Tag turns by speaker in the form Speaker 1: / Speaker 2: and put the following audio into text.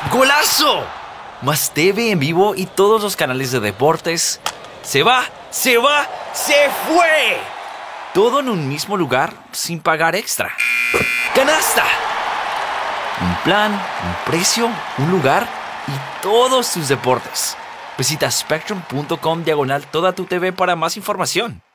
Speaker 1: ¡Golazo! Más TV en vivo y todos los canales de deportes. ¡Se va! ¡Se va! ¡Se fue! Todo en un mismo lugar sin pagar extra. ¡Canasta! Un plan, un precio, un lugar y todos tus deportes. Visita spectrum.com/toda tu TV para más información.